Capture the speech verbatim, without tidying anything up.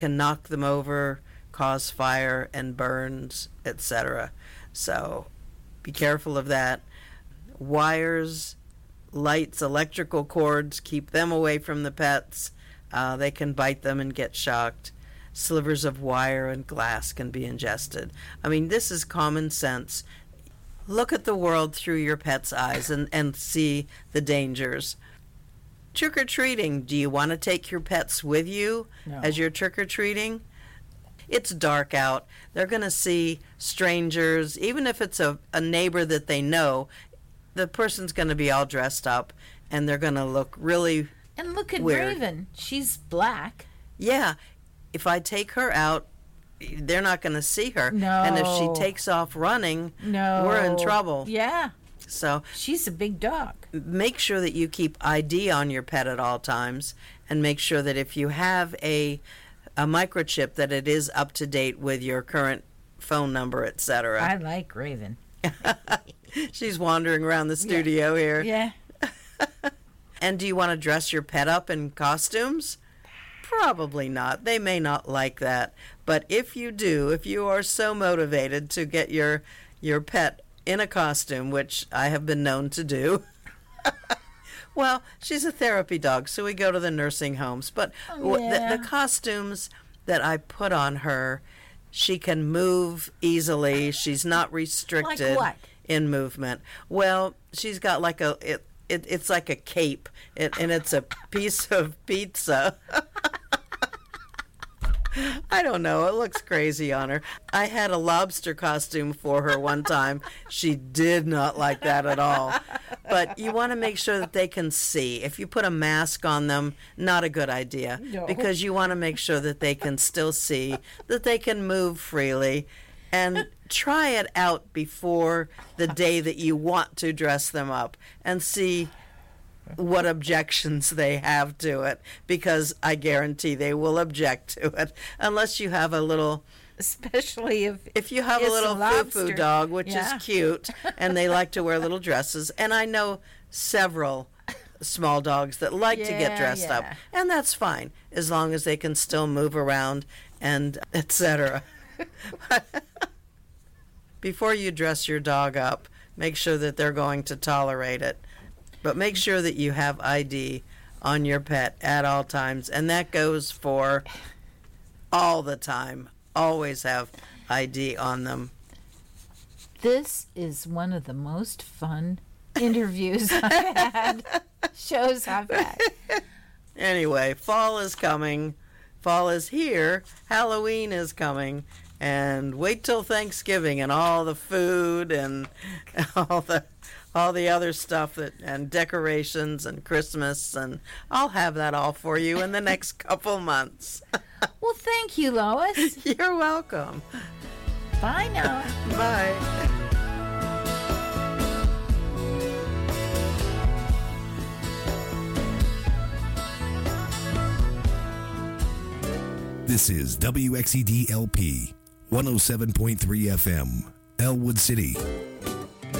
can knock them over, cause fire and burns, et cetera. So be careful of that. Wires, lights, electrical cords, keep them away from the pets. Uh, they can bite them and get shocked. Slivers of wire and glass can be ingested. I mean, this is common sense. Look at the world through your pet's eyes and, and see the dangers. Trick-or-treating. Do you want to take your pets with you No. as you're trick-or-treating? It's dark out. They're going to see strangers. Even if it's a, a neighbor that they know, the person's going to be all dressed up, and they're going to look really And look at weird. Raven. She's black. Yeah, if I take her out, they're not going to see her. No. And if she takes off running, No. we're in trouble. Yeah. So She's a big dog. make sure that you keep I D on your pet at all times, and make sure that if you have a a microchip, that it is up to date with your current phone number, et I cetera. like Raven. She's wandering around the studio here. Yeah. And do you want to dress your pet up in costumes? Probably not. They may not like that. But if you do, if you are so motivated to get your your pet in a costume, which I have been known to do, well, she's a therapy dog, so we go to the nursing homes. But Oh, w- yeah. the, the costumes that I put on her, she can move easily. She's not restricted what? in movement. Well, she's got like a it, it it's like a cape, it, and it's a piece of pizza. I don't know. It looks crazy on her. I had a lobster costume for her one time. She did not like that at all. But you want to make sure that they can see. If you put a mask on them, not a good idea. No. Because you want to make sure that they can still see, that they can move freely. And try it out before the day that you want to dress them up and see what objections they have to it, because I guarantee they will object to it unless you have a little, Especially if if you have a it's little lobster. foo-foo dog, which Yeah. is cute, and they like to wear little dresses. And I know several small dogs that like to get Yeah, dressed up, yeah. and that's fine as long as they can still move around and et cetera. Before you dress your dog up, make sure that they're going to tolerate it. But make sure that you have I D on your pet at all times, and that goes for all the time. Always have I D on them. This is one of the most fun interviews I've had, shows I've had. Anyway, fall is coming. Fall is here. Halloween is coming. And wait till Thanksgiving and all the food and all the all the other stuff that and decorations and Christmas, and I'll have that all for you in the next couple months. Well, thank you, Lois. You're welcome. Bye now. Bye. This is W X E D L P one oh seven point three F M, Elwood City.